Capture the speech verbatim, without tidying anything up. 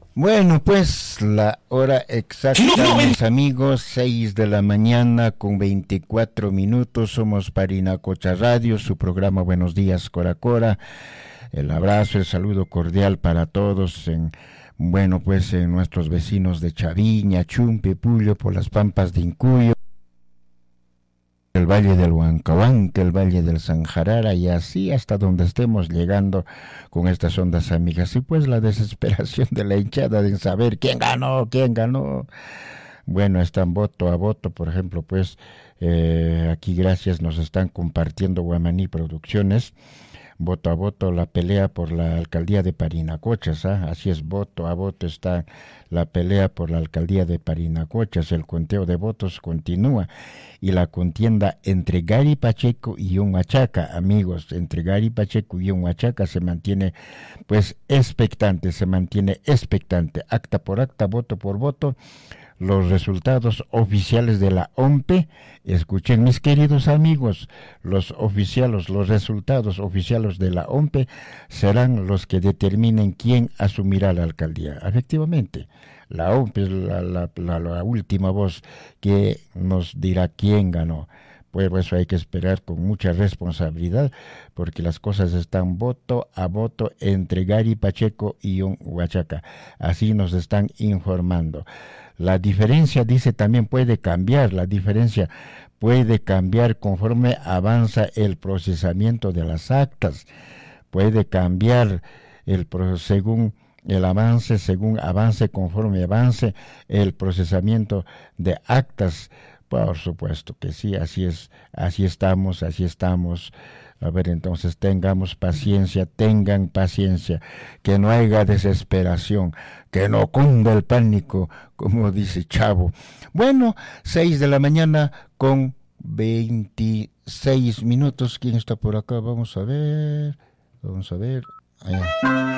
Bueno, pues la hora exacta, mis amigos, seis de la mañana con veinticuatro minutos. Somos Parinacocha Radio, su programa Buenos Días Cora Cora. El abrazo, el saludo cordial para todos en, bueno, pues en nuestros vecinos de Chaviña, Chumpe, Puyo, por las pampas de Incuyo, el Valle del Huancahuanca, el Valle del Sanjarara y así hasta donde estemos llegando con estas ondas amigas. Y pues la desesperación de la hinchada de saber quién ganó, quién ganó. Bueno, están voto a voto, por ejemplo, pues eh, aquí gracias nos están compartiendo Guamaní Producciones. Voto a voto la pelea por la alcaldía de Parinacochas, ¿ah? Así es, voto a voto está la pelea por la alcaldía de Parinacochas, el conteo de votos continúa y la contienda entre Gary Pacheco y Huachaca, amigos, entre Gary Pacheco y Huachaca se mantiene pues expectante, se mantiene expectante, acta por acta, voto por voto. Los resultados oficiales de la O M P E, escuchen mis queridos amigos, los oficiales, los resultados oficiales de la O M P E serán los que determinen quién asumirá la alcaldía. Efectivamente, la O M P E es la, la, la, la última voz que nos dirá quién ganó. Pues eso hay que esperar con mucha responsabilidad, porque las cosas están voto a voto entre Gary Pacheco y un Huachaca. Así nos están informando. La diferencia, dice, también puede cambiar, la diferencia puede cambiar conforme avanza el procesamiento de las actas, puede cambiar el según el avance, según avance, conforme avance el procesamiento de actas. Por supuesto que sí, así es, así estamos, así estamos. A ver, entonces tengamos paciencia, tengan paciencia, que no haya desesperación, que no cunda el pánico, como dice Chavo. Bueno, seis de la mañana con veintiséis minutos. ¿Quién está por acá? Vamos a ver, vamos a ver. Allá.